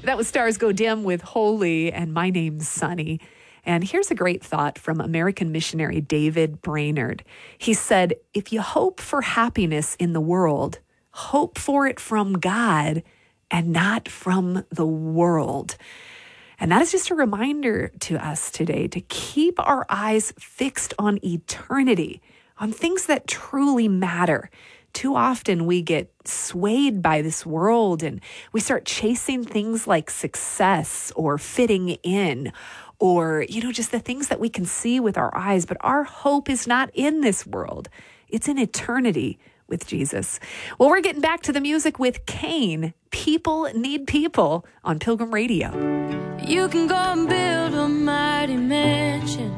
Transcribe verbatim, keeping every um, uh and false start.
That was Stars Go Dim with Holy, and my name's Sunny. And here's a great thought from American missionary David Brainerd. He said, if you hope for happiness in the world, hope for it from God and not from the world. And that is just a reminder to us today to keep our eyes fixed on eternity, on things that truly matter. Too often we get swayed by this world and we start chasing things like success or fitting in or, you know, just the things that we can see with our eyes. But our hope is not in this world. It's in eternity with Jesus. Well, we're getting back to the music with Kane. People Need People on Pilgrim Radio. You can go and build a mighty mansion